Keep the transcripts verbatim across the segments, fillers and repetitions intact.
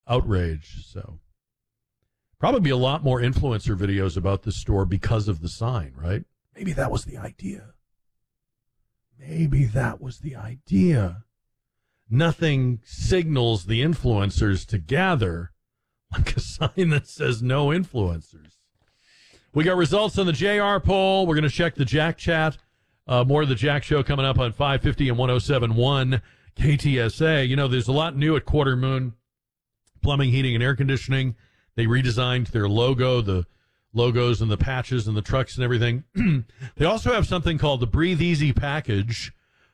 outrage. So probably be a lot more influencer videos about this store because of the sign, right? Maybe that was the idea. Maybe that was the idea. Nothing signals the influencers to gather like a sign that says no influencers. We got results on the J R poll. We're going to check the Jack Chat. Uh, more of the Jack Show coming up on five fifty and one oh seven point one K T S A. You know, there's a lot new at Quarter Moon Plumbing, Heating, and Air Conditioning. They redesigned their logo, the logos and the patches and the trucks and everything. They also have something called the Breathe Easy package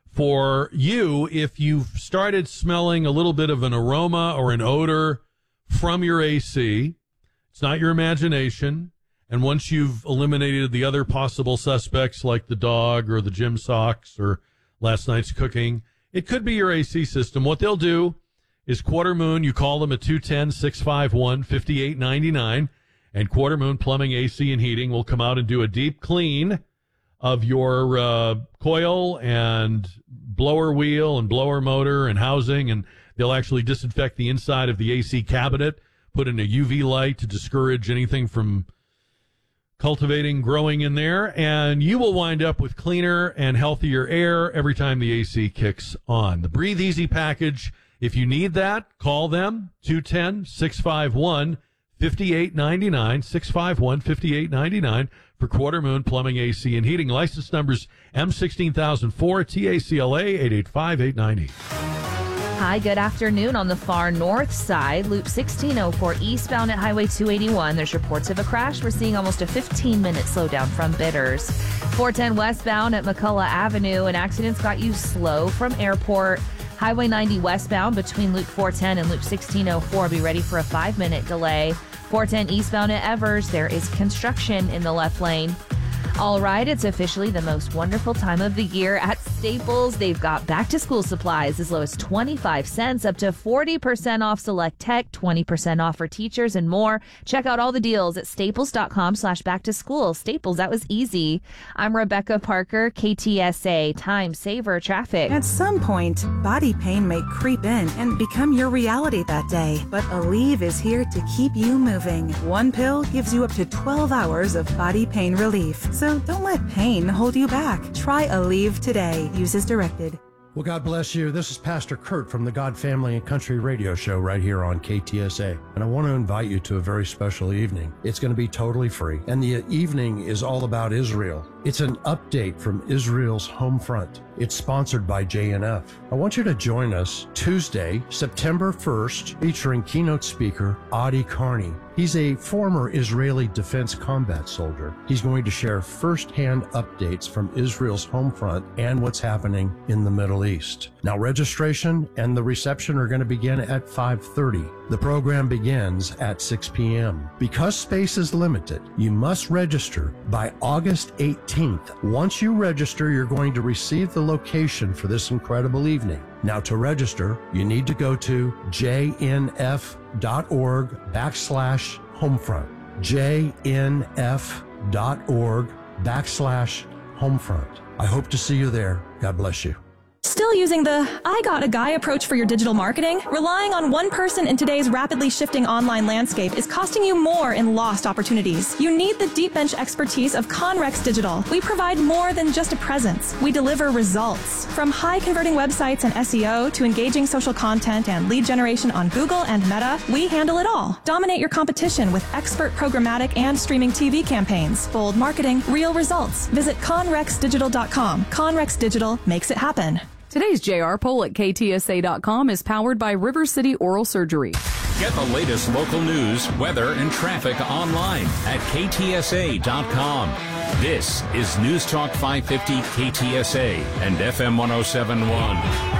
for you if you've started smelling a little bit of an aroma or an odor from your A C. It's not your imagination. And once you've eliminated the other possible suspects like the dog or the gym socks or last night's cooking, it could be your A C system. What they'll do is Quarter Moon, you call them at two one zero, six five one, five eight nine nine, and Quarter Moon Plumbing, A C, and Heating will come out and do a deep clean of your uh, coil and blower wheel and blower motor and housing, and they'll actually disinfect the inside of the A C cabinet, put in a U V light to discourage anything from cultivating, growing in there, and you will wind up with cleaner and healthier air every time the A C kicks on. The Breathe Easy package, if you need that, call them, two one zero, six five one, five eight nine nine, six five one, five eight nine nine for Quarter Moon Plumbing, A C, and Heating. License numbers M one six zero zero four, T A C L A eight eight five eight nine zero. Hi, good afternoon. On the far north side, Loop sixteen oh four eastbound at Highway two eighty-one. There's reports of a crash. We're seeing almost a fifteen-minute slowdown from Bitters. four ten westbound at McCullough Avenue. An accident's got you slow from Airport. Highway ninety westbound between Loop four ten and Loop sixteen oh four. Be ready for a five-minute delay. four ten eastbound at Evers. There is construction in the left lane. All right, it's officially the most wonderful time of the year at Staples. They've got back-to-school supplies as low as twenty-five cents, up to forty percent off select tech, twenty percent off for teachers, and more. Check out all the deals at staples.com slash back-to-school. Staples, that was easy. I'm Rebecca Parker, K T S A, Time Saver Traffic. At some point, body pain may creep in and become your reality that day. But Aleve is here to keep you moving. One pill gives you up to twelve hours of body pain relief. So So don't let pain hold you back. Try Aleve today. Use as directed. Well, God bless you. This is Pastor Kurt from the God Family and Country Radio Show right here on K T S A. And I want to invite you to a very special evening. It's going to be totally free. And the evening is all about Israel. It's an update from Israel's home front. It's sponsored by J N F. I want you to join us Tuesday, September first, featuring keynote speaker Adi Carney. He's a former Israeli defense combat soldier. He's going to share firsthand updates from Israel's home front and what's happening in the Middle East. Now, registration and the reception are going to begin at five thirty. The program begins at six p.m. Because space is limited, you must register by August eighteenth. Once you register, you're going to receive the location for this incredible evening. Now, to register, you need to go to jnf.org backslash homefront. jnf.org backslash homefront. I hope to see you there. God bless you. Still using the I got a guy approach for your digital marketing? Relying on one person in today's rapidly shifting online landscape is costing you more in lost opportunities. You need the deep bench expertise of Conrex Digital. We provide more than just a presence. We deliver results. From high converting websites and S E O to engaging social content and lead generation on Google and Meta, we handle it all. Dominate your competition with expert programmatic and streaming T V campaigns. Bold marketing, real results. Visit conrex digital dot com. Conrex Digital makes it happen. Today's J R poll at K T S A dot com is powered by River City Oral Surgery. Get the latest local news, weather, and traffic online at K T S A dot com. This is News Talk five fifty K T S A and F M one oh seven point one.